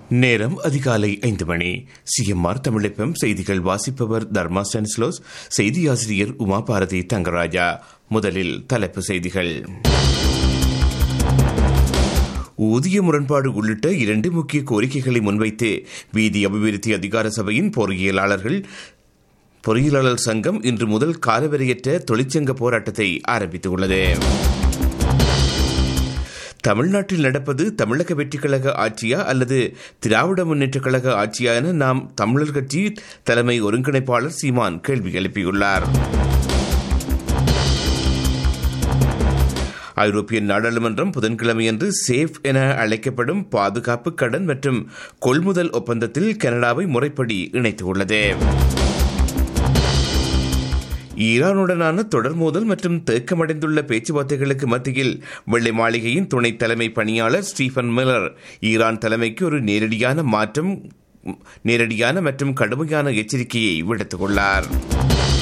நேரம் அதிகாலை 5 மணி. சிஎம்ஆர் தமிழகம் செய்திகள் வாசிப்பவர் தர்மா ஸ்டானிஸ்லோஸ். செய்தி ஆசிரியர் உமா பாரதி தங்கராஜா. முதலில் தலைப்பு செய்திகள். ஊதிய முரண்பாடு உள்ளிட்ட 2 முக்கிய கோரிக்கைகளை முன்வைத்து வீதி அபிவிருத்தி அதிகார சபையின் பொறியியலாளர் சங்கம் இன்று முதல் காலவரையற்ற தொழிற்சங்க போராட்டத்தை ஆரம்பித்துள்ளது. தமிழ்நாட்டில் நடப்பது தமிழக வெற்றிக் கழக ஆட்சியா அல்லது திராவிட முன்னேற்றக் கழக ஆட்சியா என நாம் தமிழர் கட்சி தலைமை ஒருங்கிணைப்பாளர் சீமான் கேள்வி எழுப்பியுள்ளார். ஐரோப்பிய நாடாளுமன்றம் புதன்கிழமையன்று சேஃப் என அழைக்கப்படும் பாதுகாப்பு கடன் மற்றும் கொள்முதல் ஒப்பந்தத்தில் கனடாவை முறைப்படி இணைத்துள்ளது. ஈரானுடனான தொடர் மோதல் மற்றும் தேக்கமடைந்துள்ள பேச்சுவார்த்தைகளுக்கு மத்தியில் வெள்ளை மாளிகையின் துணை தலைமை பணியாளர் ஸ்டீஃபன் மில்லர் ஈரான் தலைமைக்கு ஒரு நேரடியான மற்றும் கடுமையான எச்சரிக்கையை விடுத்துள்ளார்.